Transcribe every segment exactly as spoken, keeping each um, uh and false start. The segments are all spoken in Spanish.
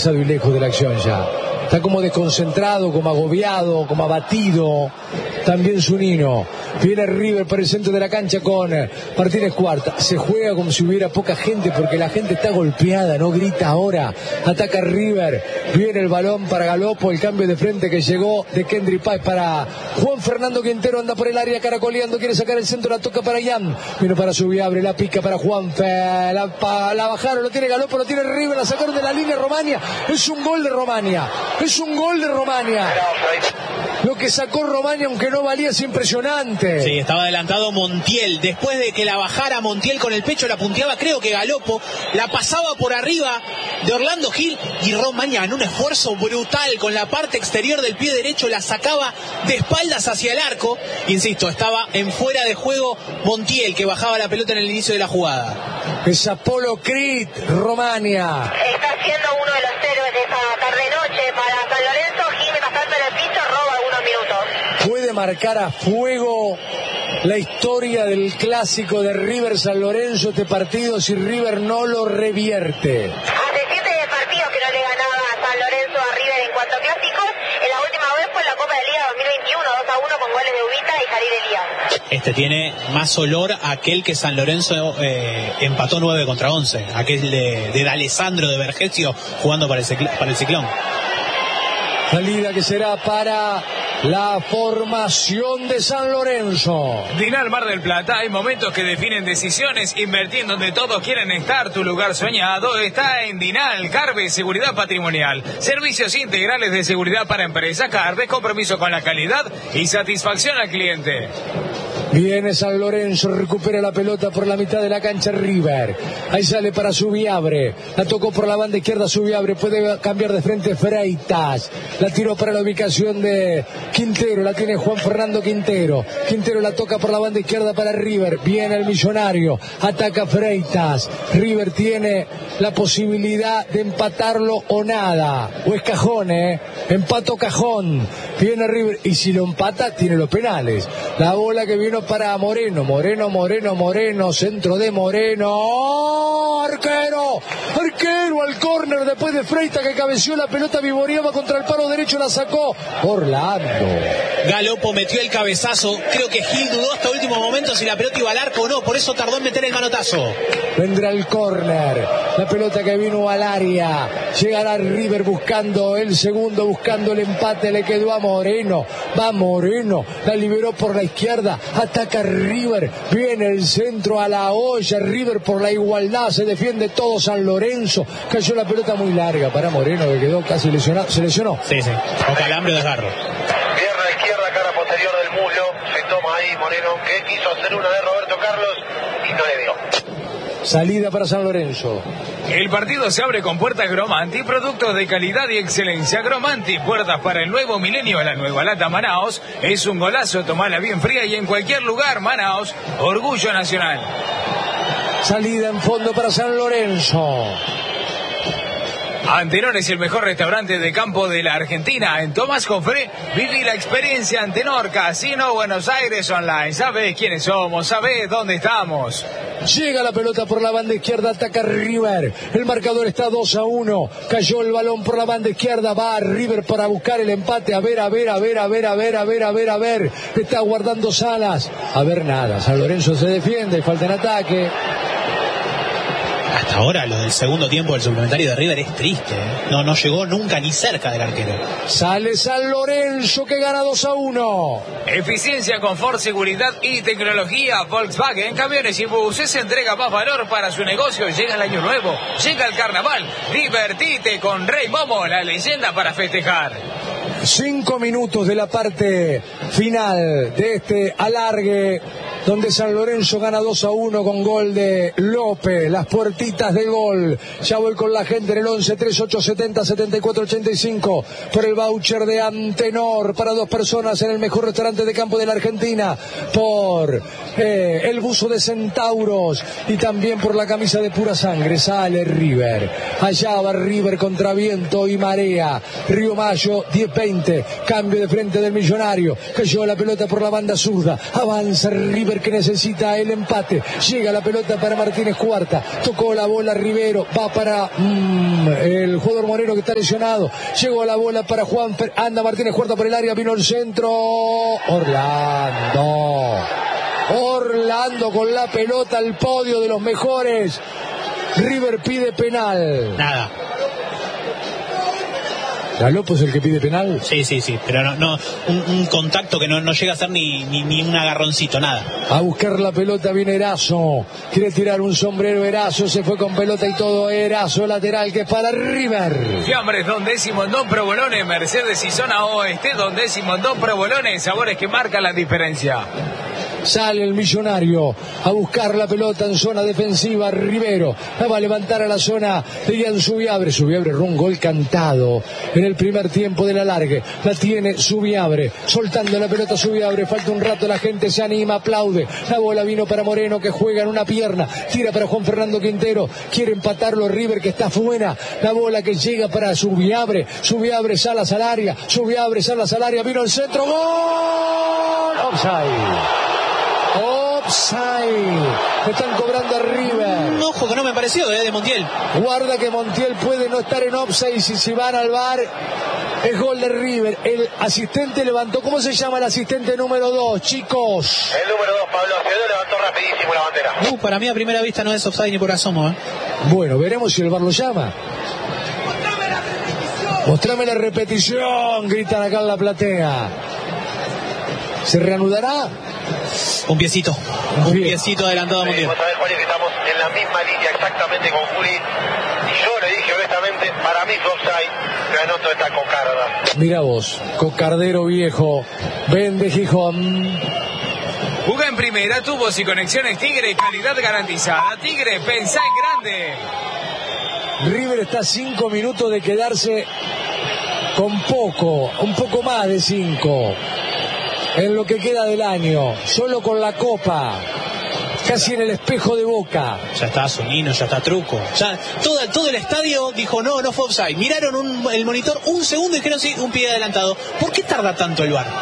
cansado y lejos de la acción ya. Está como desconcentrado, como agobiado, como abatido. También Zunino. Viene River por el centro de la cancha con Martínez Cuarta. Se juega como si hubiera poca gente porque la gente está golpeada, no grita ahora. Ataca River. Viene el balón para Galopo. El cambio de frente que llegó de Kendry Páez para Juan Fernando Quintero. Anda por el área caracoleando. Quiere sacar el centro. La toca para Ian. Viene para Subiabre. La pica para Juanfe. La, pa, la bajaron. Lo tiene Galopo. Lo tiene River. La sacaron de la línea Romania. Es un gol de Romania. Es un gol de Romania. Lo que sacó Romania, aunque no valía, es impresionante. Sí, estaba adelantado Montiel. Después de que la bajara Montiel con el pecho, la punteaba, creo que Galopo, la pasaba por arriba de Orlando Gil y Romania en un esfuerzo brutal con la parte exterior del pie derecho, la sacaba de espaldas hacia el arco. Insisto, estaba en fuera de juego Montiel, que bajaba la pelota en el inicio de la jugada. Es Apolo Crit, Romania. Está siendo uno de los héroes de esta tarde-noche para San Lorenzo. Gime bastante en el piso, roba algunos minutos. Puede marcar a fuego la historia del clásico de River San Lorenzo este partido si River no lo revierte. Hace siete partidos que no le ganaba a San Lorenzo a River en cuanto a clásicos. En la última vez fue en la Copa de Liga dos mil veintiuno, dos a uno con goles de Ubita y Jalil Elías. Este tiene más olor a aquel que San Lorenzo eh, empató nueve contra once, aquel de, de D'Alessandro de Vergesio jugando para el, para el Ciclón. Salida que será para la formación de San Lorenzo. Dinal Mar del Plata, hay momentos que definen decisiones. Invertir en donde todos quieren estar, tu lugar soñado está en Dinal. Carve Seguridad Patrimonial, servicios integrales de seguridad para empresas. Carve, compromiso con la calidad y satisfacción al cliente. Viene San Lorenzo, recupera la pelota por la mitad de la cancha River. Ahí sale para Subiabre. La tocó por la banda izquierda Subiabre. Puede cambiar de frente Freitas. La tiró para la ubicación de Quintero. La tiene Juan Fernando Quintero. Quintero la toca por la banda izquierda para River. Viene el Millonario. Ataca Freitas. River tiene la posibilidad de empatarlo o nada. O es cajón, ¿eh? Empato cajón. Viene River. Y si lo empata, tiene los penales. La bola que vino para Moreno, Moreno, Moreno, Moreno, centro de Moreno, ¡oh! arquero, arquero al córner después de Freitas que cabeció la pelota, vivoreaba contra el palo derecho, la sacó Orlando. Galopo metió el cabezazo, creo que Gil dudó hasta último momento si la pelota iba al arco o no, por eso tardó en meter el manotazo. Vendrá el córner, la pelota que vino al área, llegará River buscando el segundo, buscando el empate, le quedó a Moreno, va Moreno, la liberó por la izquierda, ataca River, viene el centro a la olla, River por la igualdad, se defiende todo San Lorenzo, cayó la pelota muy larga para Moreno que quedó casi lesionado, ¿se lesionó? Sí, sí, o calambre o desgarro. Pierna izquierda, cara posterior del muslo, se toma ahí Moreno, que quiso hacer una de Roberto Carlos y no le dio. Salida para San Lorenzo. El partido se abre con puertas Gromanti, productos de calidad y excelencia. Gromanti, puertas para el nuevo milenio, la nueva lata Manaos. Es un golazo, tomala bien fría y en cualquier lugar. Manaos, orgullo nacional. Salida en fondo para San Lorenzo. Antenor es el mejor restaurante de campo de la Argentina. En Tomás Jofré viví la experiencia Antenor, Casino Buenos Aires Online. ¿Sabés quiénes somos? ¿Sabés dónde estamos? Llega la pelota por la banda izquierda, ataca River. El marcador está dos a uno. Cayó el balón por la banda izquierda. Va River para buscar el empate. A ver, a ver, a ver, a ver, a ver, a ver, a ver, a ver. Está guardando Salas. A ver nada. San Lorenzo se defiende. Falta en ataque. Hasta ahora lo del segundo tiempo del suplementario de River es triste, ¿eh? No, no llegó nunca ni cerca del arquero. Sale San Lorenzo que gana dos a uno. Eficiencia, confort, seguridad y tecnología. Volkswagen, camiones y buses, entrega más valor para su negocio. Llega el año nuevo, llega el carnaval. Divertite con Rey Momo, la leyenda para festejar. Cinco minutos de la parte final de este alargue, donde San Lorenzo gana dos a uno con gol de López, las puertitas de gol. Ya voy con la gente en el once treinta y ocho setenta setenta y cuatro ochenta y cinco por el voucher de Antenor para dos personas en el mejor restaurante de campo de la Argentina, por eh, el buzo de Centauros y también por la camisa de Pura Sangre. Sale River, allá va River contra viento y marea. Río Mayo diez veinte, cambio de frente del Millonario, cayó la pelota por la banda zurda, avanza River River que necesita el empate. Llega la pelota para Martínez Cuarta. Tocó la bola Rivero. Va para mmm, el jugador Moreno que está lesionado. Llegó la bola para Juan. Anda Martínez Cuarta por el área. Vino el centro. Orlando. Orlando con la pelota al podio de los mejores. River pide penal. Nada. ¿Galopo es el que pide penal? Sí, sí, sí, pero no, no un, un contacto que no, no llega a ser ni, ni, ni un agarroncito, nada. A buscar la pelota viene Erazo. Quiere tirar un sombrero Erazo. Se fue con pelota y todo. Erazo lateral que es para River. Fiambres, Don Décimo en Don Provolone, Mercedes y Zona Oeste, Don Décimo en Don Provolone, sabores que marcan la diferencia. Sale el Millonario a buscar la pelota en zona defensiva. Rivero la va a levantar a la zona de Ian Subiabre. Subiabre erró un gol cantado en el primer tiempo de la largue. La tiene Subiabre, soltando la pelota Subiabre. Falta un rato, la gente se anima, aplaude. La bola vino para Moreno que juega en una pierna. Tira para Juan Fernando Quintero. Quiere empatarlo River que está fuera. La bola que llega para Subiabre. Subiabre, Salas al área. Subiabre, Salas al área. Vino el centro. ¡Gol! Offside. Offside. Están cobrando a River. Un ojo que no me pareció, eh, de Montiel. Guarda que Montiel puede no estar en offside. Si se van al V A R es gol de River. El asistente levantó. ¿Cómo se llama el asistente número dos, chicos? El número dos, Pablo Acevedo, levantó rapidísimo la bandera. Uh, para mí a primera vista no es offside ni por asomo, eh. Bueno, veremos si el V A R lo llama. Mostrame la repetición, gritan acá en la platea. ¿Se reanudará? Un piecito, un Bien. piecito adelantado a Sí, Montiel. vos sabés, Juan, que estamos en la misma línea exactamente con Juli. Y yo le dije honestamente, para mí fue offside, pero anoto esta cocarda. Mira vos, cocardero viejo, vende Gijón. Juega en primera, tubos y conexiones Tigre, calidad garantizada. Tigre, pensá en grande. River está a cinco minutos de quedarse con poco, un poco más de cinco. En lo que queda del año, solo con la copa, casi en el espejo de Boca. Ya está Sonino, ya está Truco. Ya todo, todo el estadio dijo no, no fue offside. Miraron un, el monitor un segundo y dijeron sí, un pie adelantado. ¿Por qué tarda tanto el V A R?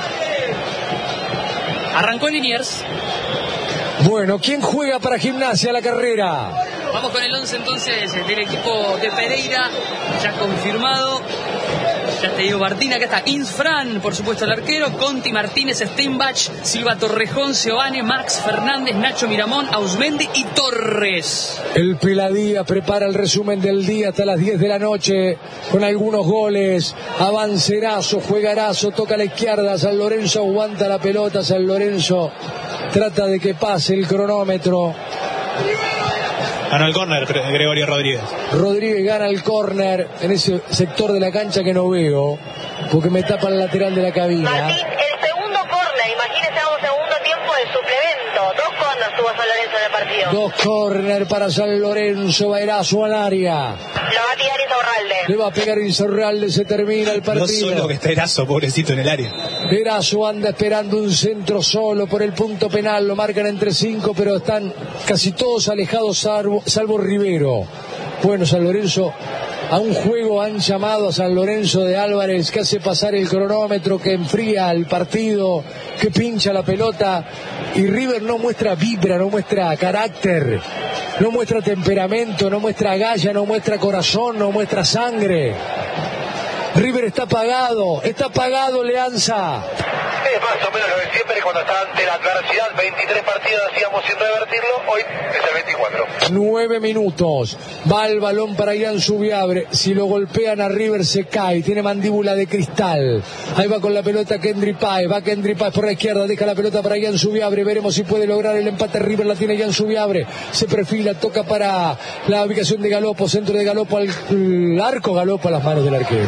Arrancó Liniers. Bueno, ¿quién juega para Gimnasia la carrera? Vamos con el once entonces del equipo de Pereira, ya confirmado. Ya te digo, Martín, acá está Insfran, por supuesto el arquero, Conti, Martínez, Steinbach, Silva Torrejón, Seoane, Max Fernández, Nacho Miramón, Ausmendi y Torres. El Peladía prepara el resumen del día hasta las diez de la noche con algunos goles. Avancerazo, juegarazo, toca a la izquierda, San Lorenzo aguanta la pelota, San Lorenzo trata de que pase el cronómetro. Ganó el córner Gregorio Rodríguez. Rodríguez gana el córner en ese sector de la cancha que no veo, porque me tapa el lateral de la cabina. Martín, el segundo córner, imagínese a un segundo tiempo de suplemento. Dos córneres tuvo San Lorenzo en el partido. Dos córner para San Lorenzo, va Erazo al área. Lo va a tirar Insaurralde. Le va a pegar Insaurralde, se termina el partido. No solo que está Erazo, pobrecito, en el área. Erazo anda esperando un centro solo por el punto penal, lo marcan entre cinco, pero están casi todos alejados salvo, salvo Rivero. Bueno, San Lorenzo, a un juego han llamado a San Lorenzo de Álvarez, que hace pasar el cronómetro, que enfría el partido, que pincha la pelota, y River no muestra vibra, no muestra carácter, no muestra temperamento, no muestra galla, no muestra corazón, no muestra sangre. River está apagado, está apagado Leanza. Es más o menos lo de siempre cuando está ante la adversidad. veintitrés partidos hacíamos sin revertirlo, hoy es el veinticuatro. Nueve minutos, va el balón para Ian Subiabre. Si lo golpean a River se cae, tiene mandíbula de cristal. Ahí va con la pelota Kendry Páez, va Kendry Páez por la izquierda, deja la pelota para Ian Subiabre. Veremos si puede lograr el empate. River la tiene Ian Subiabre, se perfila, toca para la ubicación de Galopo, centro de Galopo al, al arco, Galopo a las manos del arquero.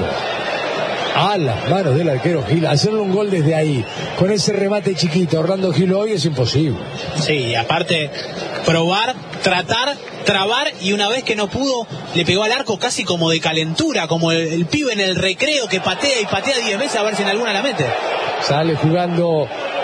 A las manos del arquero Gil, hacerle un gol desde ahí, con ese remate chiquito, Orlando Gil hoy es imposible. Sí, aparte, probar, tratar, trabar, y una vez que no pudo, le pegó al arco casi como de calentura, como el, el pibe en el recreo que patea y patea diez veces a ver si en alguna la mete. Sale jugando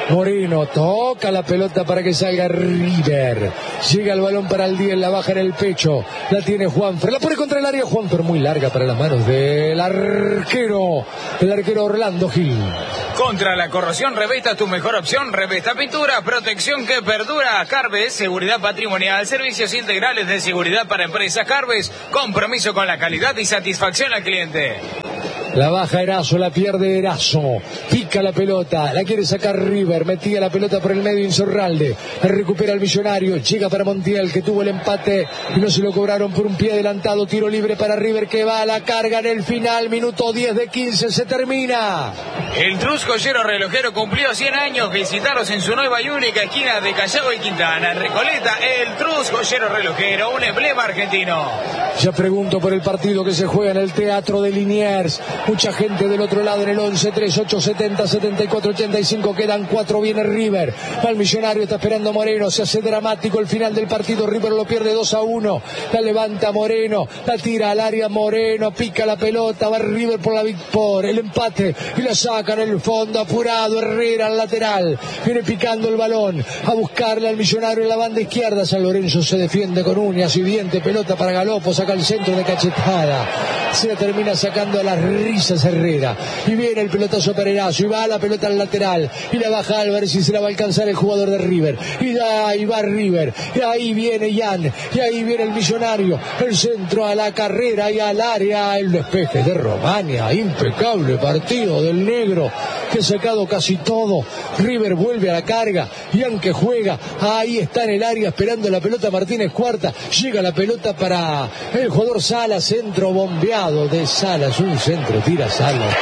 Moreno toca la pelota para que salga River. Llega el balón para el diez, la baja en el pecho. La tiene Juanfer. La pone contra el área. Juanfer muy larga para las manos del arquero. El arquero Orlando Gil. Contra la corrosión, Revesta tu mejor opción. Revesta Pintura, protección que perdura. Carves, seguridad patrimonial, servicios integrales de seguridad para empresas. Carves, compromiso con la calidad y satisfacción al cliente. La baja Erazo, la pierde Erazo. Pica la pelota, la quiere sacar River. Metía la pelota por el medio Insaurralde. La recupera el Millonario. Llega para Montiel, que tuvo el empate y no se lo cobraron por un pie adelantado. Tiro libre para River, que va a la carga en el final. Minuto diez de quince, se termina. El Trus Joyero Relojero cumplió cien años. Visitaros en su nueva y única esquina de Callao y Quintana. En Recoleta, el Trus Joyero Relojero, un emblema argentino. Ya pregunto por el partido que se juega en el Teatro de Liniers. Mucha gente del otro lado en el once, tres, ocho, setenta, setenta y cuatro, ochenta y cinco, quedan cuatro, viene River. Al Millonario, está esperando Moreno, se hace dramático el final del partido. River lo pierde dos a uno. La levanta Moreno, la tira al área Moreno, pica la pelota, va River por la por el empate y la saca en el fondo, apurado Herrera al lateral. Viene picando el balón a buscarle al Millonario en la banda izquierda. San Lorenzo se defiende con uñas y dientes, pelota para Galopo, saca el centro de cachetada. Se la termina sacando a las risas Herrera. Y viene el pelotazo para Erazo, y va la pelota al lateral, y la baja Álvarez y se la va a alcanzar el jugador de River. Y ahí va River, y ahí viene Jan, y ahí viene el Millonario. El centro a la carrera y al área, el despeje de Romania. Impecable partido del negro, que ha sacado casi todo. River vuelve a la carga, Jan que juega, ahí está en el área esperando la pelota Martínez Cuarta. Llega la pelota para el jugador Salas, centro bombeado de Salas, un centro tira Salas.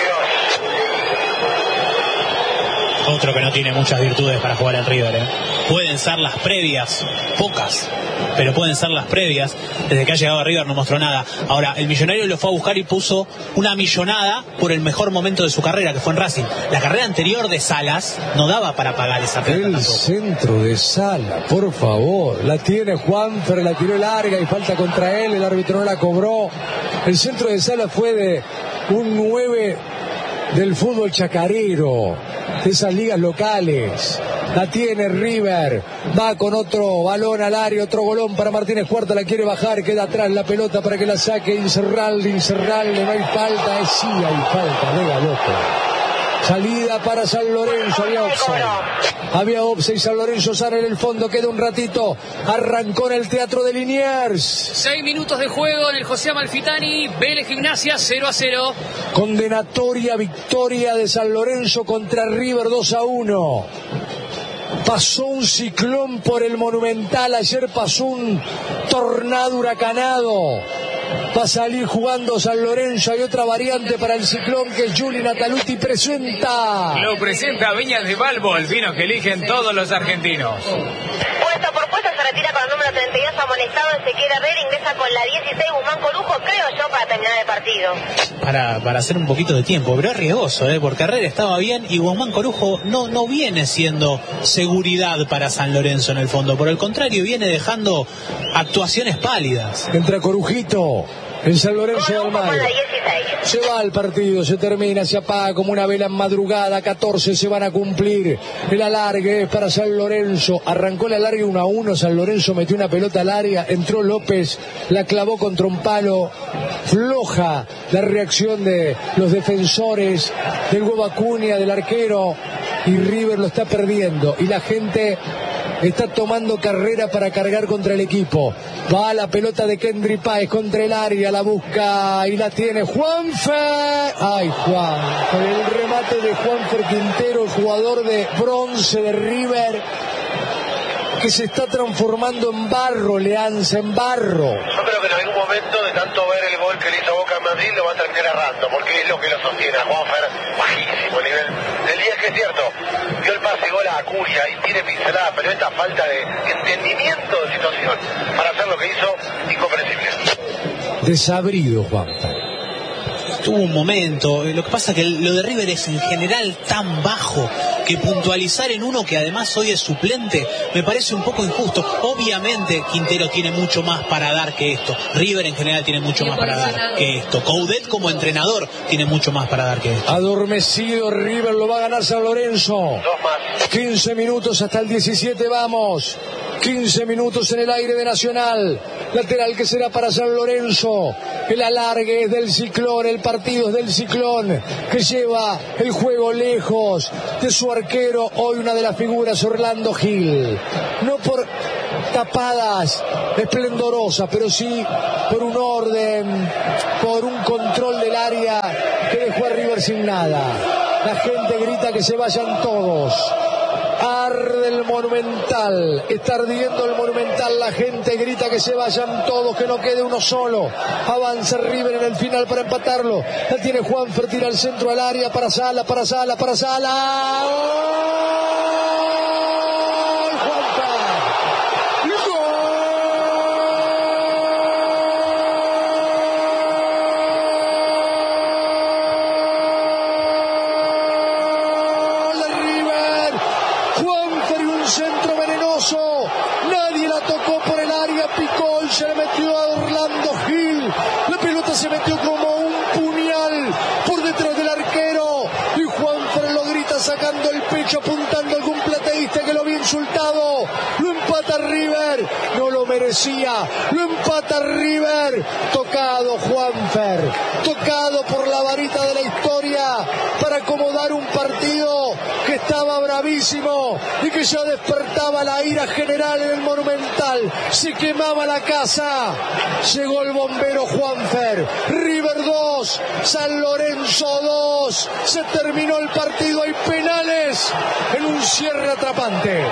Otro que no tiene muchas virtudes para jugar en River, ¿eh? Pueden ser las previas, pocas, pero pueden ser las previas. Desde que ha llegado a River no mostró nada. Ahora, el Millonario lo fue a buscar y puso una millonada por el mejor momento de su carrera, que fue en Racing. La carrera anterior de Salas no daba para pagar esa pelota. El tampoco. Centro de Salas, por favor. La tiene Juanfer, la tiró larga y falta contra él. El árbitro no la cobró. El centro de Salas fue de un nueve del fútbol chacarero, de esas ligas locales. La tiene River, va con otro balón al área, otro golón para Martínez Cuarta, la quiere bajar, queda atrás la pelota para que la saque Insaurralde, Insaurralde, no hay falta, eh, sí hay falta, de Galopo. Salida para San Lorenzo, había offside. Había offside, San Lorenzo sale en el fondo, queda un ratito. Arrancó en el Teatro de Liniers. Seis minutos de juego en el José Amalfitani. Vélez Gimnasia cero a cero. Condenatoria victoria de San Lorenzo contra River dos a uno. Pasó un ciclón por el Monumental, ayer pasó un tornado huracanado. Va a salir jugando San Lorenzo. Hay otra variante para el ciclón que es Juli Nataluti presenta. Lo presenta Viñas de Balbo, el vino que eligen todos los argentinos. Puesto por puesto se retira con el número treinta y dos amonestado Ezequiel Herrera, ingresa con la dieciséis Guzmán Corujo, creo yo, para terminar el partido. Para, para hacer un poquito de tiempo, pero es riesgoso, ¿eh? Porque Herrera estaba bien y Guzmán Corujo no, no viene siendo seguridad para San Lorenzo en el fondo. Por el contrario, viene dejando actuaciones pálidas. Entra Corujito en San Lorenzo de Almagro. Se va al partido, se termina, se apaga como una vela en madrugada. catorce se van a cumplir. El alargue es para San Lorenzo. Arrancó el alargue uno a uno. San Lorenzo metió una pelota al área. Entró López, la clavó contra un palo. Floja la reacción de los defensores, del Hugo Acuña, del arquero. Y River lo está perdiendo. Y la gente está tomando carrera para cargar contra el equipo. Va la pelota de Kendry Páez contra el área, la busca y la tiene Juanfer. Ay, Juan, con el remate de Juanfer Quintero, el jugador de bronce de River, que se está transformando en barro, Leanza, en barro. Yo creo que en algún momento de tanto ver el gol que le hizo Boca en Madrid lo va a terminar errando, porque es lo que lo sostiene a Juanfer, bajísimo el nivel del día, que es cierto, dio el pase gol a Acuña y tiene pincelada, pero esta falta de entendimiento de situación para hacer lo que hizo, incomprensible. Desabrido, Juanfer. Tuvo un momento, lo que pasa es que lo de River es en general tan bajo que puntualizar en uno que además hoy es suplente me parece un poco injusto. Obviamente Quintero tiene mucho más para dar que esto. River en general tiene mucho más para dar que esto. Coudet como entrenador tiene mucho más para dar que esto. Adormecido River, lo va a ganar San Lorenzo. quince minutos hasta el diecisiete, vamos. quince minutos en el aire de Nacional. Lateral que será para San Lorenzo. El alargue es del Ciclón, el partido es del Ciclón, que lleva el juego lejos de su arquero, hoy una de las figuras, Orlando Gil. No por tapadas esplendorosas, pero sí por un orden, por un control del área que dejó a River sin nada. La gente grita que se vayan todos. Arde el Monumental, está ardiendo el Monumental, la gente grita que se vayan todos, que no quede uno solo. Avanza River en el final para empatarlo. La tiene Juanfer, tira al centro al área, para Sala, para Sala, para Sala. ¡Gol! Juanfer. Centro venenoso, nadie la tocó por el área, picó y se le metió a Orlando Gil. La pelota se metió como un puñal por detrás del arquero y Juanfer lo grita sacando el pecho, apuntando a algún plateísta que lo había insultado. Lo empata River, no lo merecía, lo empata River. Tocado Juanfer, tocado por la varita de la historia para acomodar un partido que estaba bravísimo y que ya despertaba la ira general en el Monumental. Se quemaba la casa. Llegó el bombero Juanfer. River dos, San Lorenzo dos. Se terminó el partido. Hay penales en un cierre atrapante.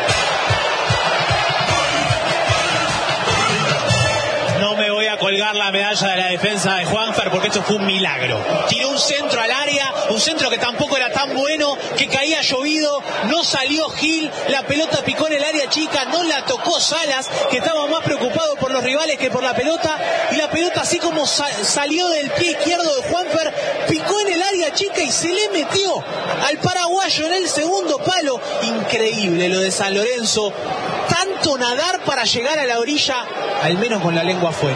No me voy a colgar la medalla de la defensa de Juanfer porque esto fue un milagro. Tiró un centro al área, un centro que tampoco era tan bueno, que caía llovido, no salió Gil, la pelota picó en el área chica, no la tocó Salas, que estaba más preocupado por los rivales que por la pelota, y la pelota así como sa- salió del pie izquierdo de Juanfer, picó en el área chica y se le metió al paraguayo en el segundo palo. Increíble lo de San Lorenzo, tanto nadar para llegar a la orilla, al menos con la lengua afuera.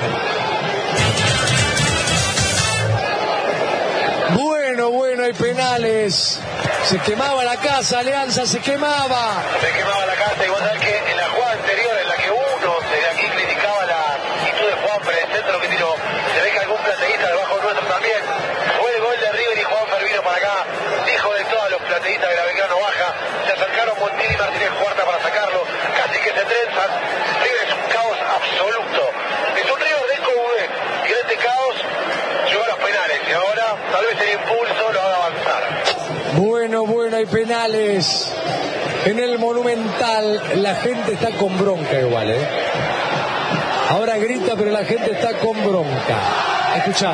Bueno, bueno, hay penales. Se quemaba la casa, Alianza se quemaba. Se quemaba la casa, y vos sabés que en la jugada anterior, en la que uno desde aquí criticaba la actitud de Juanfer, el centro que tiró, se ve que algún plateísta debajo nuestro también, fue el gol de River y Juanfer vino para acá, dijo de todos los plateístas que la Belgrano baja, se acercaron Montiel y Martínez Cuarta para sacarlo, casi que se trenzan. River es un caos absoluto, es un River de Coudet, y en este caos llegó a los penales, y ahora tal vez el impulso lo haga avanzar. Bueno, bueno, hay penales en el Monumental. La gente está con bronca igual, ¿eh? Ahora grita, pero la gente está con bronca. Escuchá.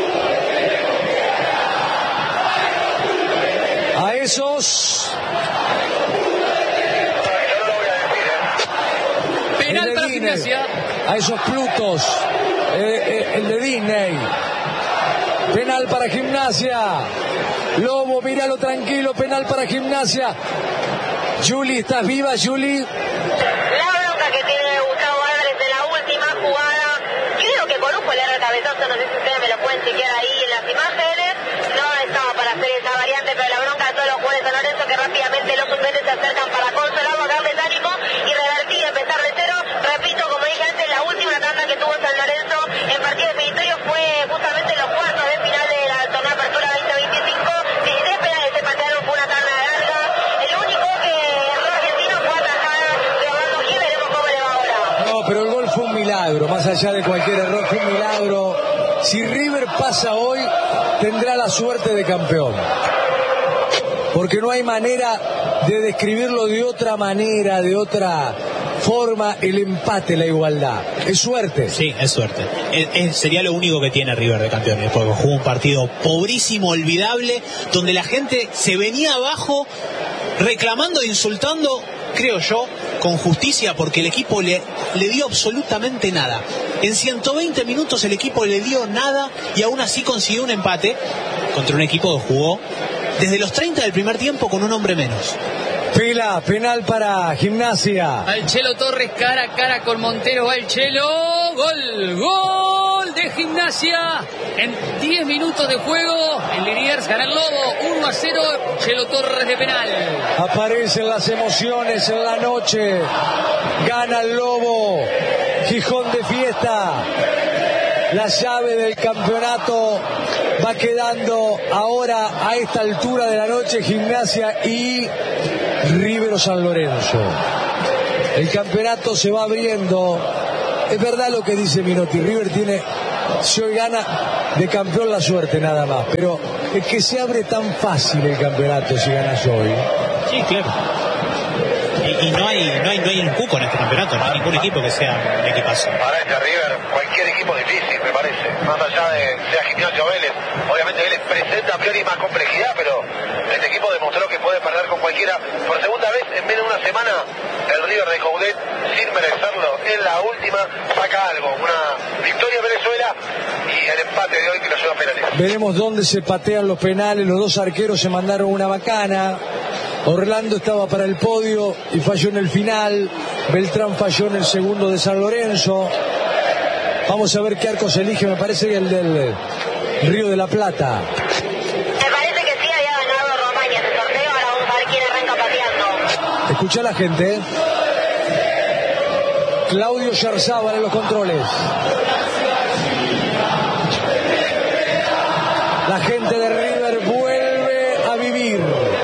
A esos... Penal para Gimnasia. A esos Plutos. Eh, eh, el de Disney. Penal para Gimnasia. Lobo, míralo tranquilo, penal para Gimnasia. Juli, ¿estás viva, Juli? La bronca que tiene Gustavo Álvarez de la última jugada. Creo que Corujo le da el cabezazo, no sé si ustedes me lo pueden chequear ahí en las imágenes. No estaba para hacer esa variante, pero la bronca de todos los jugadores de San Lorenzo, que rápidamente los suplentes se acercan para consolarlo, darles ánimo y revertir, empezar de cero. Repito, como dije antes, la última tanda que tuvo San Lorenzo en partido definitorio fue justamente los cuartos de final de la torneo Apertura veinte veinticinco. dieciséis penales se patearon, fue una tanda larga. El único que erró argentino fue atajada de Orlando Gil. Veremos cómo le va ahora. No, pero el gol fue un milagro, más allá de cualquier error, fue un milagro. Si River pasa hoy, tendrá la suerte de campeón. Porque no hay manera de describirlo de otra manera, de otra forma, el empate, la igualdad. Es suerte. Sí, es suerte. Es, es, sería lo único que tiene River de campeones, porque jugó un partido pobrísimo, olvidable, donde la gente se venía abajo reclamando e insultando, creo yo, con justicia, porque el equipo le, le dio absolutamente nada. En ciento veinte minutos el equipo le dio nada y aún así consiguió un empate contra un equipo que jugó desde los treinta del primer tiempo con un hombre menos. Pila, penal para Gimnasia. Al Chelo Torres cara a cara con Montero, va el Chelo, gol, gol de Gimnasia en diez minutos de juego. En Liniers gana el Lobo, uno a cero, Chelo Torres de penal. Aparecen las emociones en la noche, gana el Lobo, Gijón de fiesta. La llave del campeonato va quedando ahora a esta altura de la noche Gimnasia y River o San Lorenzo. El campeonato se va abriendo. Es verdad lo que dice Minotti, River tiene, si hoy gana, de campeón la suerte nada más, pero es que se abre tan fácil el campeonato si ganas hoy. Sí, claro. Y, y no hay no hay no hay un cuco en este campeonato, no hay ningún equipo que sea un equipazo. Para este River, cualquier equipo difícil, me parece. Más allá de sea Gimnasia o Vélez, obviamente Vélez presenta a priori más complejidad, pero este equipo demostró que puede perder con cualquiera. Por segunda vez en menos de una semana, el River de Coudet, sin merecerlo, en la última saca algo, una victoria en Venezuela y el empate de hoy que lo lleva a penales. Veremos dónde se patean los penales, los dos arqueros se mandaron una bacana. Orlando estaba para el podio y falló en el final. Beltrán falló en el segundo de San Lorenzo. Vamos a ver qué arco se elige. Me parece que el del Río de la Plata. Me parece que sí había ganado Romaña ese sorteo. Ahora vamos a ver quién arranca pateando. Escucha a la gente. ¿eh? Claudio Yarzábal en los controles. La gente de River vuelve a vivir.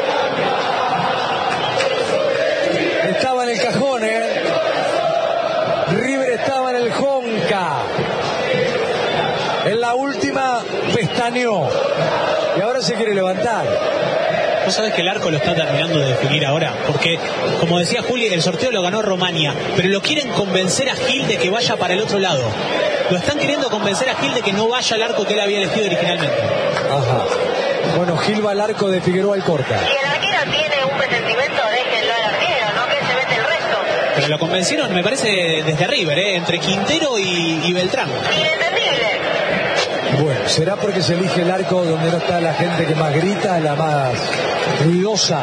Estaba en el cajón, ¿eh? River estaba en el Jonca. En la última pestañeó. Y ahora se quiere levantar. Vos sabés que el arco lo está terminando de definir ahora, porque, como decía Juli, el sorteo lo ganó Romaña, pero lo quieren convencer a Gil de que vaya para el otro lado. Lo están queriendo convencer a Gil de que no vaya al arco que él había elegido originalmente. Ajá. Bueno, Gil va al arco de Figueroa Alcorta. Si el arquero tiene un presentimiento, déjenlo al arquero, no que se mete el resto. Pero lo convencieron, me parece, desde River, ¿eh? Entre Quintero y, y Beltrán. Inentendible. Bueno, será porque se elige el arco donde no está la gente que más grita, la más ruidosa.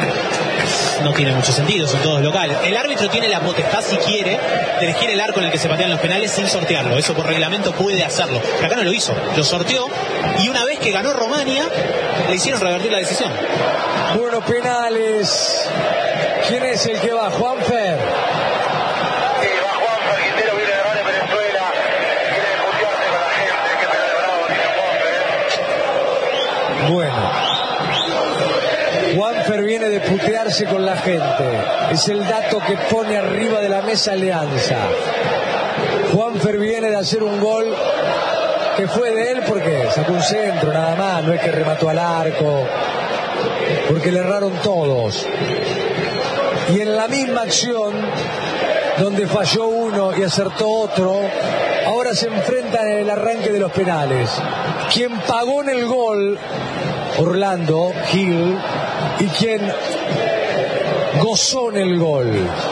No tiene mucho sentido, son todos locales. El árbitro tiene la potestad, si quiere, de elegir el arco en el que se patean los penales sin sortearlo. Eso por reglamento puede hacerlo. Pero acá no lo hizo, lo sorteó y una vez que ganó Romaña, le hicieron revertir la decisión. Bueno, penales. ¿Quién es el que va? Juanfer. Sí, va Juanfer, Quintero viene de ganar en Venezuela, quiere putearse con la gente, qué penal bravo tiene Juanfer, ¿eh? Bueno. Juanfer viene de putearse con la gente. Es el dato que pone arriba de la mesa Alianza. Juanfer viene de hacer un gol que fue de él porque sacó un centro nada más, no es que remató al arco, porque le erraron todos. Y en la misma acción, donde falló uno y acertó otro, ahora se enfrentan en el arranque de los penales. Quien pagó en el gol, Orlando Gil, y quien gozó en el gol,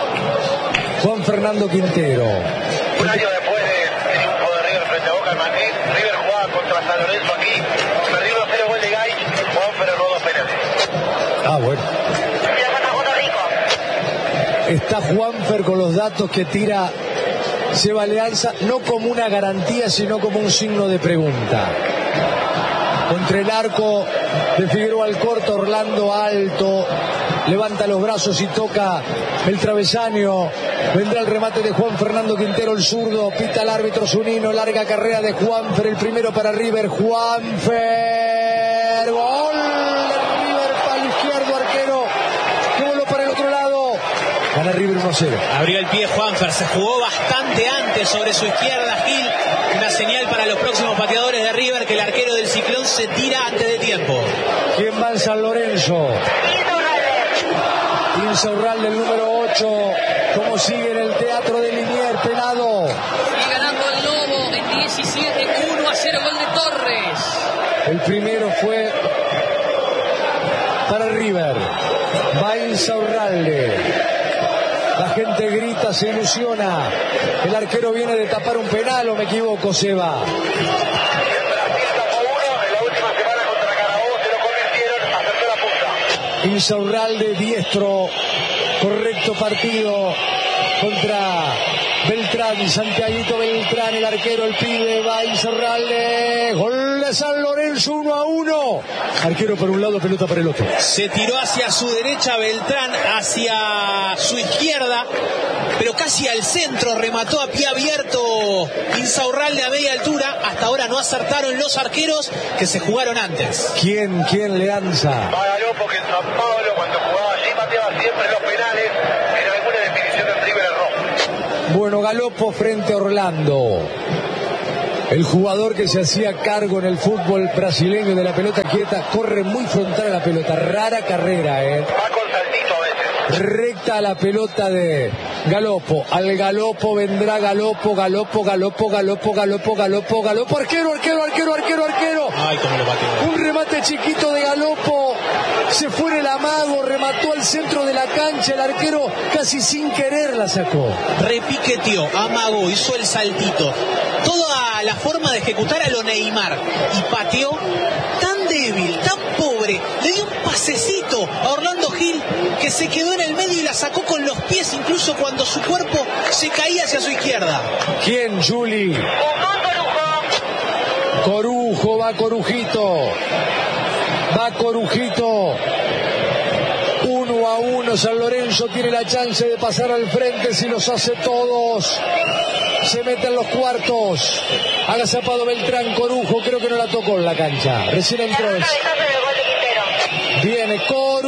Juan Fernando Quintero. Un año después del triunfo de River frente a Boca en Madrid, River jugaba contra San Lorenzo aquí, perdió uno cero gol de Gay, Juanfer erró dos penales. Ah, bueno. Se lo sacó Puerto Rico. Está Juanfer con los datos que tira Seba Alianza, no como una garantía, sino como un signo de pregunta. Contra el arco de Figueroa Alcorta, Orlando alto, levanta los brazos y toca el travesaño. Vendrá el remate de Juan Fernando Quintero, el zurdo, pita el árbitro Zunino, larga carrera de Juanfer, el primero para River, Juanfer, gol de River, palo izquierdo, arquero, que voló para el otro lado, gana River uno a cero. Abrió el pie Juanfer, se jugó bastante antes sobre su izquierda Gil, una señal para los próximos pateadores de River que el arquero del Ciclón se tira antes de tiempo. ¿Quién va en San Lorenzo? Insaurralde, el número ocho. ¿Cómo sigue en el teatro de Liniers, Pelado? Y ganando el Lobo en diecisiete, uno a cero, gol de Torres. El primero fue para River. Va Insaurralde. La gente grita, se ilusiona. El arquero viene de tapar un penal, ¿o me equivoco, Seba? En Brasil tapó uno, en la última semana contra Carabobo se lo convirtieron, acertó la Insaurralde, diestro, correcto partido contra Beltrán, Santiaguito Beltrán, el arquero, el pibe, va Insaurralde, gol de San Lorenzo, uno a uno. Arquero por un lado, pelota por el otro. Se tiró hacia su derecha Beltrán, hacia su izquierda, pero casi al centro, remató a pie abierto Insaurralde a media altura. Hasta ahora no acertaron los arqueros que se jugaron antes. ¿Quién, quién le lanza? Va Galopo, que en San Pablo, cuando jugaba allí, pateaba siempre los penales. En alguna definición en River erró. Bueno, Galopo frente a Orlando. El jugador que se hacía cargo en el fútbol brasileño de la pelota quieta, corre muy frontal a la pelota. Rara carrera, ¿eh? Va con saltito a veces. Recta a la pelota de Galopo. Al Galopo vendrá Galopo, Galopo, Galopo, Galopo, Galopo, Galopo, Galopo. Arquero, arquero, arquero, arquero, arquero. Ay, cómo lo pateó. Un remate chiquito de Galopo. Se fue en el amago, remató al centro de la cancha. El arquero casi sin querer la sacó. Repiqueteó, amagó, hizo el saltito. Toda la forma de ejecutar a lo Neymar. Y pateó tan débil, tan pobre. Le dio un pasecito a Orlando Gil, que se quedó en el medio y la sacó con los pies, incluso cuando su cuerpo se caía hacia su izquierda. ¿Quién, Juli? Corujo, va Corujito. Va Corujito. Uno a uno, San Lorenzo tiene la chance de pasar al frente si los hace todos. Se mete en los cuartos. Agazapado Beltrán, Corujo, creo que no la tocó en la cancha. Recién entró. Viene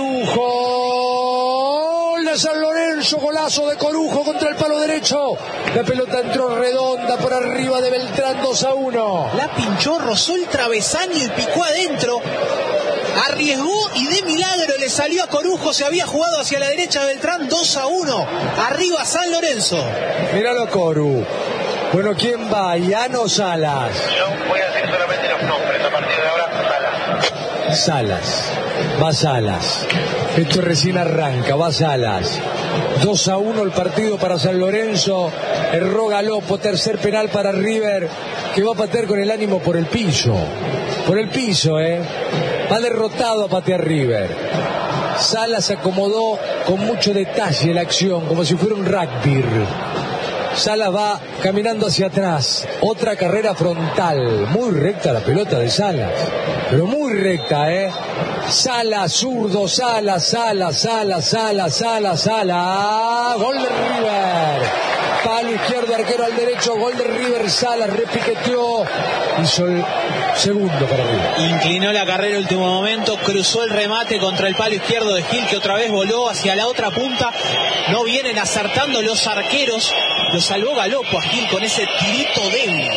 Corujo. Gol de San Lorenzo, golazo de Corujo contra el palo derecho. La pelota entró redonda por arriba de Beltrán, dos a uno. La pinchó, rozó el travesaño y picó adentro. Arriesgó y de milagro le salió a Corujo. Se había jugado hacia la derecha de Beltrán, dos a uno. Arriba San Lorenzo. Míralo, Coru. Bueno, ¿quién va? Llano Salas. Yo voy a decir solamente los nombres. A partir de ahora, Salas. Salas. Va Salas. Esto recién arranca. Va Salas. dos a uno el partido para San Lorenzo. Erró Galopo. Tercer penal para River, que va a patear con el ánimo por el piso. Por el piso, ¿eh? Va derrotado a patear River. Salas acomodó con mucho detalle la acción, como si fuera un rugby. Salas va caminando hacia atrás. Otra carrera frontal. Muy recta la pelota de Salas. Pero muy recta, ¿eh? Salas, zurdo, Salas, Salas, Salas, Salas, Salas, Salas. Gol de River. Palo izquierdo, arquero al derecho. Gol de River. Salas repiqueteó. Hizo el segundo para River. Inclinó la carrera último momento. Cruzó el remate contra el palo izquierdo de Gil, que otra vez voló hacia la otra punta. No vienen acertando los arqueros. Lo salvó Galopo a Gil con ese tirito débil.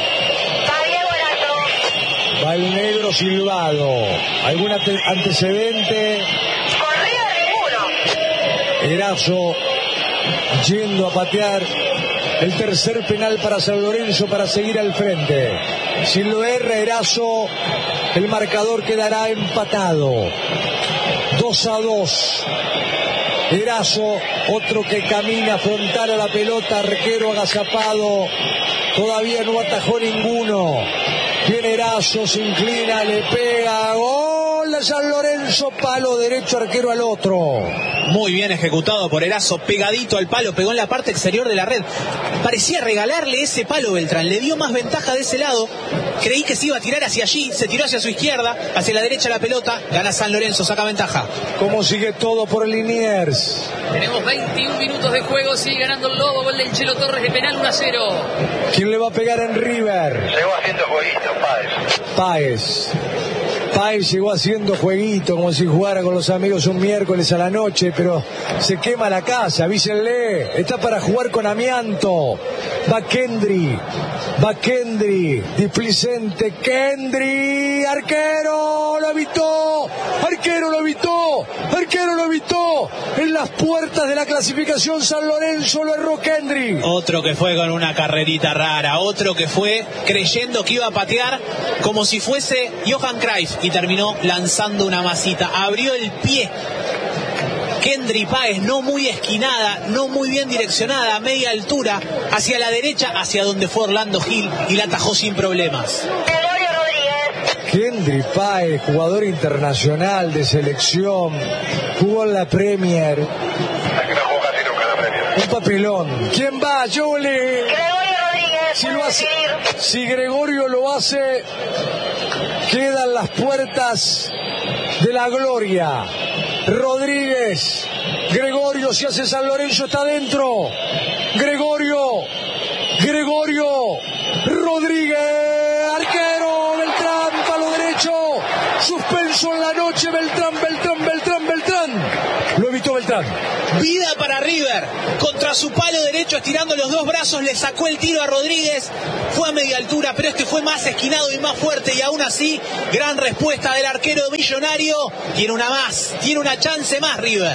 Va el negro silbado. ¿Algún ante- antecedente? Erazo yendo a patear el tercer penal para San Lorenzo para seguir al frente. Si lo erra Erazo, el marcador quedará empatado. dos a dos. Erazo, otro que camina frontal a la pelota, arquero agazapado. Todavía no atajó ninguno. Viene Erazo, se inclina, le pega. Gol de San Lorenzo, palo derecho, arquero al otro. Muy bien ejecutado por Erazo, pegadito al palo, pegó en la parte exterior de la red. Parecía regalarle ese palo Beltrán, le dio más ventaja de ese lado. Creí que se iba a tirar hacia allí, se tiró hacia su izquierda, hacia la derecha la pelota, gana San Lorenzo, saca ventaja. ¿Cómo sigue todo por Liniers? Tenemos veintiún minutos de juego, sigue ganando el Lobo, gol del Chelo Torres de penal, uno a cero. ¿Quién le va a pegar en River? Llegó haciendo jueguitos, Páez. Páez. Páez llegó haciendo jueguito como si jugara con los amigos un miércoles a la noche, pero se quema la casa, avísenle, está para jugar con amianto. Va Kendry, va Kendry, displicente, Kendry, arquero, lo evitó, arquero lo evitó, arquero lo evitó, en las puertas de la clasificación San Lorenzo lo erró Kendry. Otro que fue con una carrerita rara, otro que fue creyendo que iba a patear como si fuese Johan Cruyff y terminó lanzando una masita, abrió el pie. Kendry Páez, no muy esquinada, no muy bien direccionada, a media altura, hacia la derecha, hacia donde fue Orlando Gil, y la atajó sin problemas. Kendry Páez, jugador internacional de selección, jugó en la Premier. Un papelón. ¿Quién va, Juli? Gregorio Rodríguez. Si, lo hace, si Gregorio lo hace, quedan las puertas de la gloria. Rodríguez, Gregorio, si hace San Lorenzo está dentro. Gregorio, Gregorio, Rodríguez, arquero, Beltrán, palo derecho, suspenso en la noche, Beltrán, Beltrán, Beltrán, Beltrán. Lo evitó Beltrán. Vida para River, contra su palo derecho, estirando los dos brazos, le sacó el tiro a Rodríguez, fue a media altura, pero este fue más esquinado y más fuerte, y aún así, gran respuesta del arquero Millonario, tiene una más, tiene una chance más River.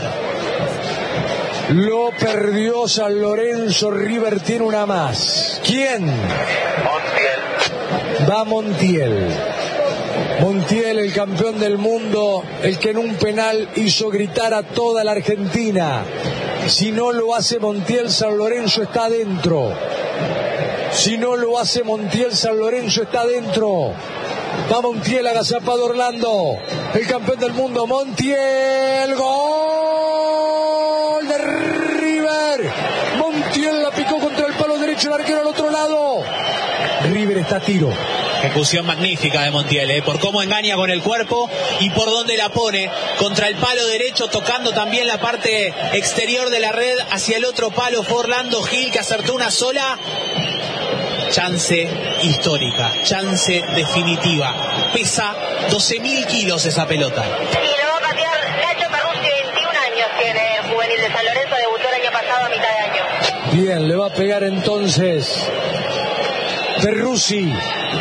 Lo perdió San Lorenzo, River tiene una más. ¿Quién? Montiel. Va Montiel. Montiel, el campeón del mundo, el que en un penal hizo gritar a toda la Argentina. Si no lo hace Montiel, San Lorenzo está adentro. Si no lo hace Montiel, San Lorenzo está adentro. Va Montiel, agazapado Orlando, el campeón del mundo. Montiel, gol de River. Montiel la picó contra el palo derecho, el arquero al otro lado. River está a tiro. Ejecución magnífica de Montiel, ¿eh? Por cómo engaña con el cuerpo y por dónde la pone, contra el palo derecho, tocando también la parte exterior de la red hacia el otro palo. Fue Orlando Gil, que acertó una sola. Chance histórica, chance definitiva. Pesa doce mil kilos esa pelota. Y lo va a patear Nacho Perruzzi, veintiún años tiene el juvenil de San Lorenzo, debutó el año pasado a mitad de año. Bien, le va a pegar entonces Perruzzi.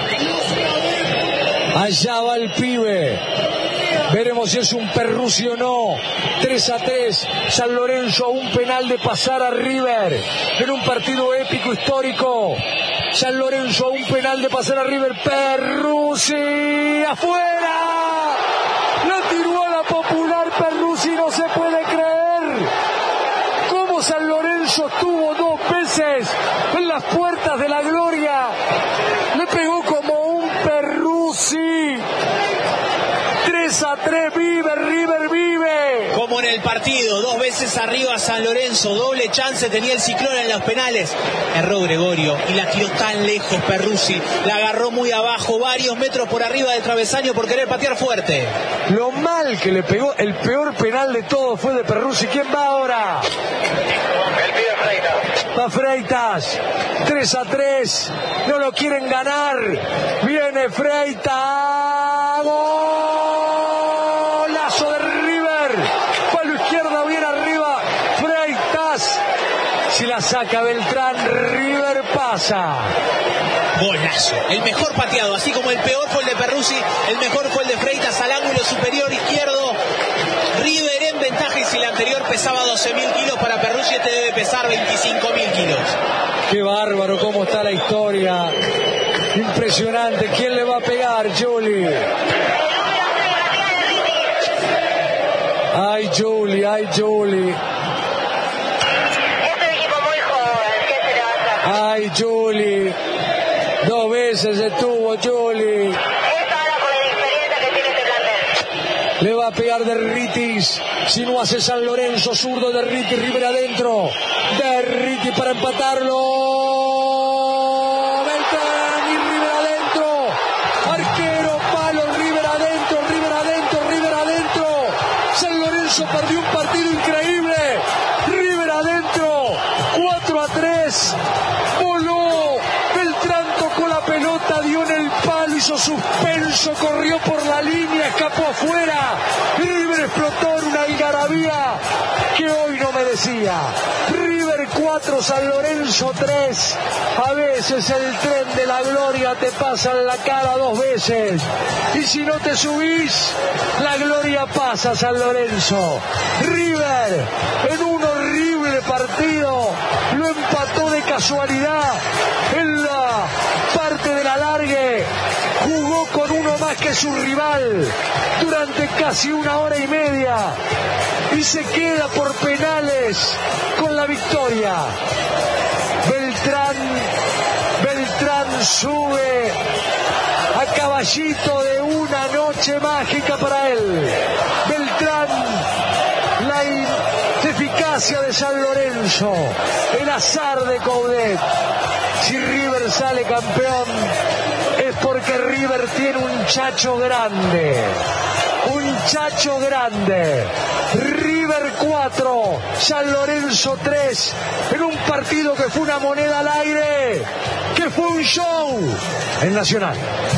Allá va el pibe. Veremos si es un Perruzzi o no. tres a tres. San Lorenzo a un penal de pasar a River. En un partido épico, histórico. San Lorenzo a un penal de pasar a River. Perruzzi afuera. La tiró a la Popular Perruzzi. No se puede creer. Cómo San Lorenzo estuvo dos veces en las puertas de la gloria. Le pegó como un Perruzzi. tres a tres, vive, River vive. Como en el partido, dos veces arriba San Lorenzo, doble chance tenía el Ciclón en los penales. Erró Gregorio y la tiró tan lejos Perruzzi, la agarró muy abajo, varios metros por arriba del travesaño por querer patear fuerte. Lo mal que le pegó, el peor penal de todos fue de Perruzzi. ¿Quién va ahora? El pibe Freitas. Va Freitas, tres a tres, no lo quieren ganar. Viene Freitas, golazo de River, palo izquierda bien arriba, Freitas, si la saca Beltrán, River pasa. Golazo, el mejor pateado, así como el peor fue el de Perruzzi, el mejor fue el de Freitas al ángulo superior izquierdo. River en ventaja, y si el anterior pesaba doce mil kilos para Perruzzi, este debe pesar veinticinco mil kilos. Qué bárbaro cómo está la historia. Impresionante. ¿Quién le va a pegar, Juli? Ay, Juli, ay, Juli. Es un equipo muy joven, ¿qué se le va a hacer? Ay, Juli. Dos veces estuvo Juli. Esto ahora con la experiencia que tiene este plantel. Le va a pegar Derritis. Si no hace San Lorenzo, zurdo Derritis, River adentro. Derritis para empatarlo. Beltrán y River adentro. Arquero, palo, River adentro, River adentro, River adentro. San Lorenzo perdió un partido increíble. River adentro. cuatro a tres. Voló. Beltrán tocó la pelota, dio en el palo, hizo suspenso, corrió por la línea, escapó afuera. River explotó en una algarabía que hoy no merecía. River cuatro, San Lorenzo tres. A veces el tren de la gloria te pasa en la cara dos veces. Y si no te subís, la gloria pasa, San Lorenzo. River, en un horrible partido, lo empató de casualidad en la parte del alargue. Jugó con uno más que su rival durante casi una hora y media y se queda por penales con la victoria. Beltrán, Beltrán sube a caballito de una noche mágica para él. Beltrán, la in- eficacia de San Lorenzo, el azar de Coudet. Si River sale campeón es porque River tiene un chacho grande, un chacho grande. River cuatro, San Lorenzo tres, en un partido que fue una moneda al aire, que fue un show en Nacional.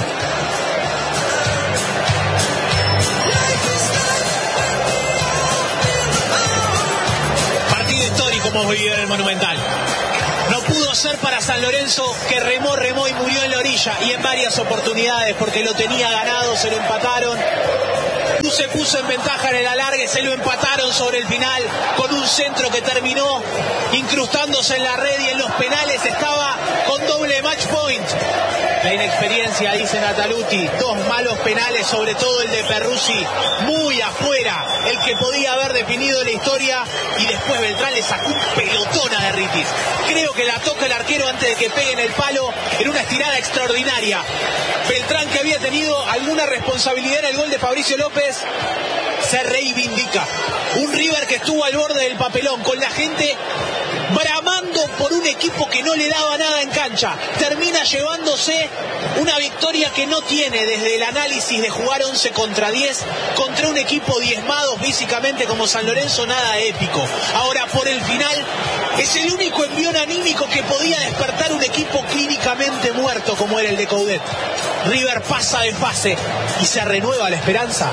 Partido histórico hemos vivido en el Monumental. No pudo ser para San Lorenzo, que remó, remó y murió en la orilla, y en varias oportunidades, porque lo tenía ganado, se lo empataron. Se puso en ventaja en el alargue, se lo empataron sobre el final con un centro que terminó incrustándose en la red, y en los penales estaba con doble match point. La inexperiencia, dice Nataluti, dos malos penales, sobre todo el de Perruzzi, muy afuera, el que podía haber definido la historia, y después Beltrán le sacó un pelotón a Derritis. Creo que la toca el arquero antes de que pegue en el palo, en una estirada extraordinaria. Beltrán, que había tenido alguna responsabilidad en el gol de Fabricio López, se reivindica. Un River que estuvo al borde del papelón, con la gente bramando por un equipo que no le daba nada en cancha. Termina llevándose una victoria que no tiene, desde el análisis de jugar once contra diez contra un equipo diezmado físicamente como San Lorenzo, nada épico. Ahora, por el final, es el único envión anímico que podía despertar un equipo clínicamente muerto como era el de Coudet. River pasa de fase y se renueva la esperanza.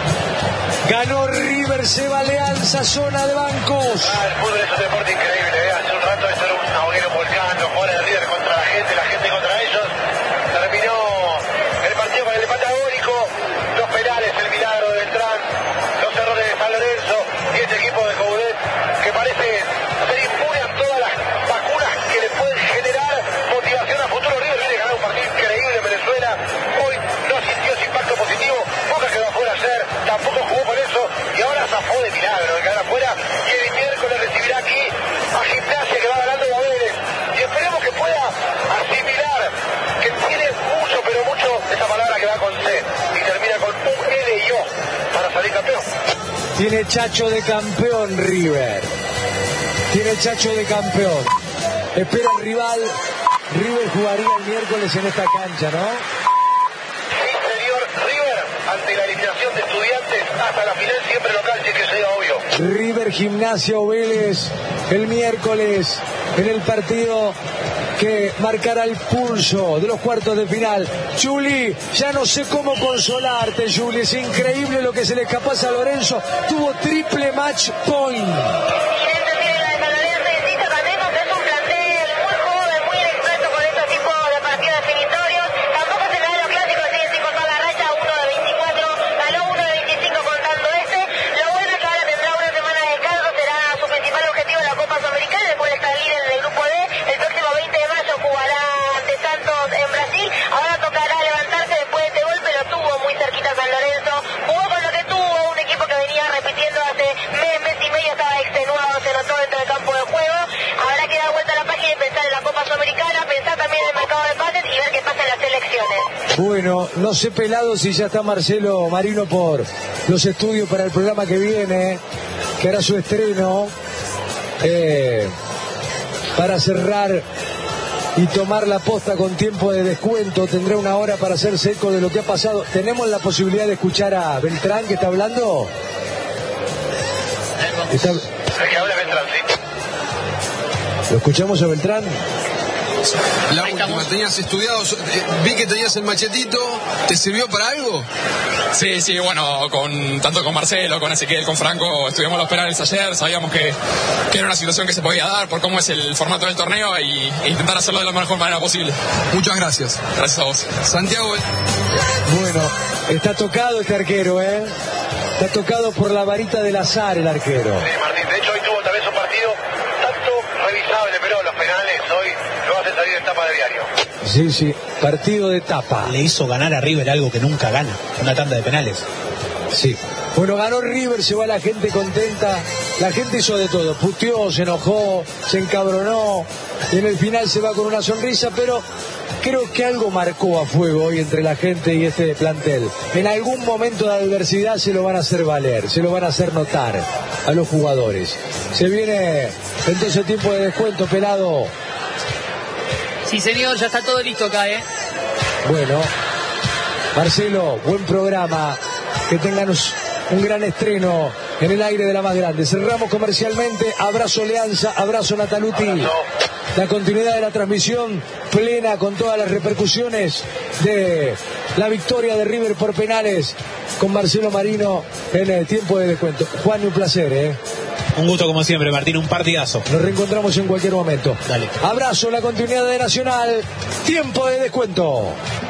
Ganó River, se va Alianza, zona de bancos. Ah, el fútbol es un deporte increíble, ¿eh? Hace un rato esto era un ahoguero volcán, los jugadores de River contra la gente, la gente contra ellos. Terminó el partido con el empate agónico, los penales, el milagro de Beltrán, los errores de San Lorenzo y este equipo de Coudet que parece ser inmune a todas las vacunas que le pueden generar motivación a futuro. River viene a ganar un partido increíble en Venezuela, hoy no sintió ese impacto positivo, Boca quedó afuera ayer, tampoco jugó por eso, y ahora zafó de milagro de quedar afuera, y el miércoles recibirá aquí a Gimnasia, que va ganando a Vélez, y esperemos que pueda asimilar que tiene mucho, pero mucho, esa palabra que va con C, y termina con un L y O para salir campeón. Tiene chacho de campeón River. Tiene chacho de campeón. Espera el rival. River jugaría el miércoles en esta cancha, ¿no? Sí, señor. River, ante la eliminación de Estudiantes, hasta la final siempre local, si es que sea obvio. River, Gimnasia o Vélez el miércoles en el partido que marcará el pulso de los cuartos de final. Juli, ya no sé cómo consolarte, Juli. Es increíble lo que se le escapó a San Lorenzo. Tuvo triple match point. Bueno, no sé, Pelado, si ya está Marcelo Marino por los estudios para el programa que viene, que hará su estreno, eh, para cerrar y tomar la posta con tiempo de descuento. Tendrá una hora para hacerse eco de lo que ha pasado. ¿Tenemos la posibilidad de escuchar a Beltrán, que está hablando? Está... Que hable Beltrán, sí. ¿Lo escuchamos a Beltrán? La última, tenías estudiado, eh, vi que tenías el machetito, ¿te sirvió para algo? Sí, sí, bueno, con tanto con Marcelo, con Ezequiel, con Franco, estudiamos los penales ayer, sabíamos que, que era una situación que se podía dar por cómo es el formato del torneo y, e intentar hacerlo de la mejor manera posible. Muchas gracias. Gracias a vos. Santiago. Bueno, está tocado este arquero, ¿eh? Está tocado por la varita del azar el arquero. Sí, Martín, de hecho hoy tuvo tal vez un partido tanto revisable, pero los penales hoy lo hacen salir en tapa de diario. Sí, sí, partido de tapa. Le hizo ganar a River algo que nunca gana, una tanda de penales. Sí. Bueno, ganó River, se va la gente contenta. la gente hizo de todo, puteó, se enojó, se encabronó, y en el final se va con una sonrisa, pero creo que algo marcó a fuego hoy entre la gente y este plantel. En algún momento de adversidad se lo van a hacer valer, se lo van a hacer notar a los jugadores. Se viene entonces tiempo de descuento, Pelado. Sí, señor, ya está todo listo acá, ¿eh? Bueno, Marcelo, buen programa, que tengan un gran estreno en el aire de la más grande. Cerramos comercialmente, abrazo Leanza, abrazo Nataluti. Abrazo. La continuidad de la transmisión plena con todas las repercusiones de la victoria de River por penales con Marcelo Marino en el tiempo de descuento. Juan, un placer, ¿eh? Un gusto como siempre, Martín, un partidazo. Nos reencontramos en cualquier momento. Dale. Abrazo, la continuidad de Nacional, tiempo de descuento.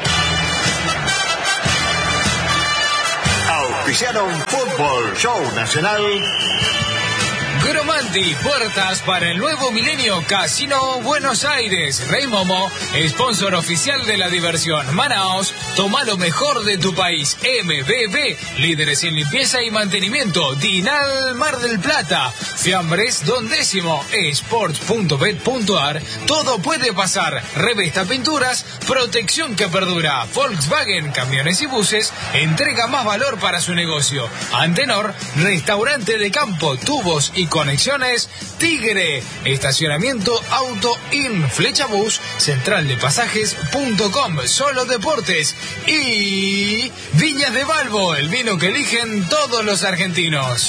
Auspiciaron Fútbol Show Nacional. Gromanti, puertas para el nuevo milenio. Casino Buenos Aires. Rey Momo, sponsor oficial de la diversión. Manaos, toma lo mejor de tu país. M B B, líderes en limpieza y mantenimiento. Dinal Mar del Plata. Fiambres Don Décimo. Sports punto bet punto ar. Todo puede pasar. Revesta Pinturas, protección que perdura. Volkswagen, camiones y buses, entrega más valor para su negocio. Antenor, restaurante de campo, tubos y conexiones. Tigre, estacionamiento Auto In, Flechabús, central de pasajes punto com, Solo Deportes y Viñas de Balbo, el vino que eligen todos los argentinos.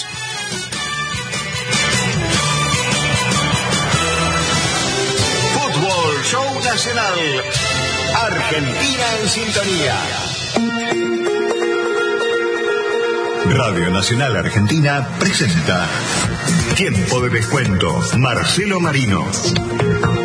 Fútbol Show Nacional. Argentina en sintonía. Radio Nacional Argentina presenta Tiempo de Descuento. Marcelo Marino.